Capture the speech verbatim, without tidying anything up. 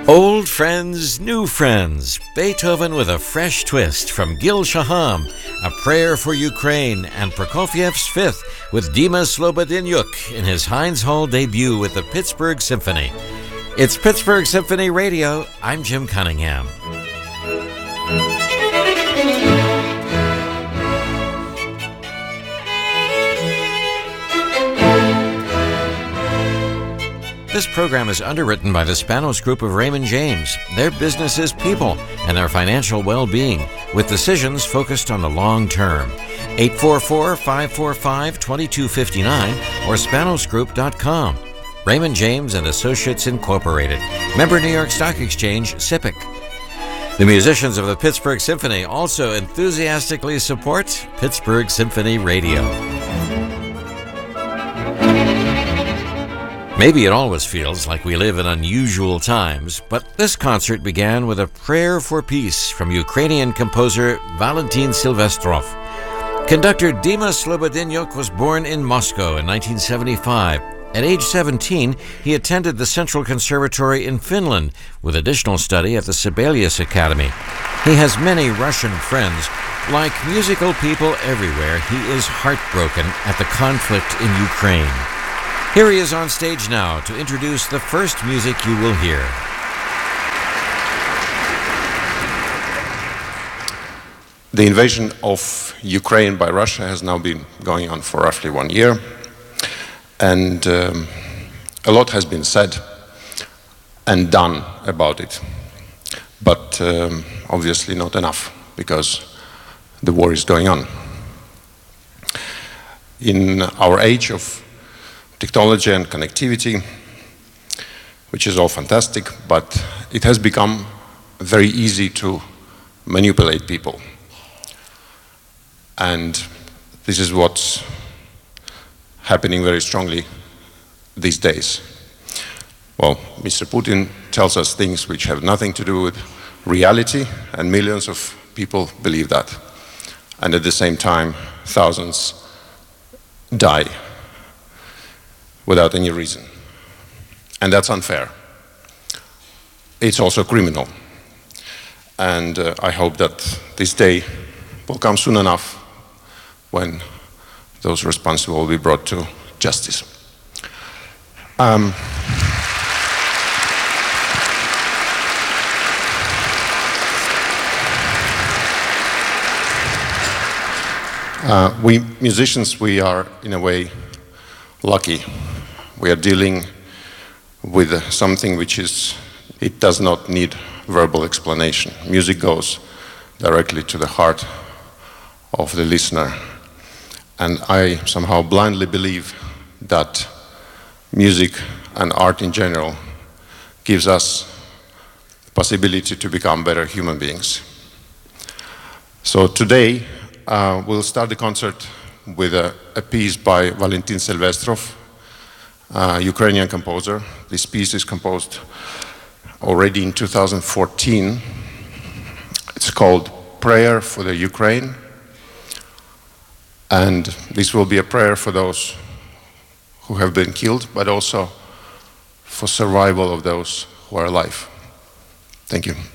Old friends, new friends. Beethoven with a fresh twist from Gil Shaham, A Prayer for Ukraine, and Prokofiev's Fifth with Dima Slobodinyuk in his Heinz Hall debut with the Pittsburgh Symphony. It's Pittsburgh Symphony Radio. I'm Jim Cunningham. This program is underwritten by the Spanos Group of Raymond James. Their business is people and their financial well-being, with decisions focused on the long term. eight four four, five four five, two two five nine or spanos group dot com. Raymond James and Associates Incorporated. Member New York Stock Exchange, S I P C. The musicians of the Pittsburgh Symphony also enthusiastically support Pittsburgh Symphony Radio. Maybe it always feels like we live in unusual times, but this concert began with a prayer for peace from Ukrainian composer Valentin Silvestrov. Conductor Dima Slobodinyuk was born in Moscow in nineteen seventy-five. At age seventeen, he attended the Central Conservatory in Finland with additional study at the Sibelius Academy. He has many Russian friends. Like musical people everywhere, he is heartbroken at the conflict in Ukraine. Here he is on stage now to introduce the first music you will hear. The invasion of Ukraine by Russia has now been going on for roughly one year, and um, a lot has been said and done about it, but um, obviously not enough, because the war is going on. In our age of technology and connectivity, which is all fantastic, but it has become very easy to manipulate people. And this is what's happening very strongly these days. Well, Mister Putin tells us things which have nothing to do with reality, and millions of people believe that. And at the same time, thousands die without any reason. And that's unfair. It's also criminal. And uh, I hope that this day will come soon enough when those responsible will be brought to justice. Um, uh, we musicians, we are in a way lucky. We are dealing with something which is, it does not need verbal explanation. Music goes directly to the heart of the listener. And I somehow blindly believe that music and art in general gives us the possibility to become better human beings. So today, uh, we'll start the concert with a, a piece by Valentin Silvestrov, Uh, Ukrainian composer. This piece is composed already in two thousand fourteen. It's called Prayer for the Ukraine. And this will be a prayer for those who have been killed, but also for survival of those who are alive. Thank you.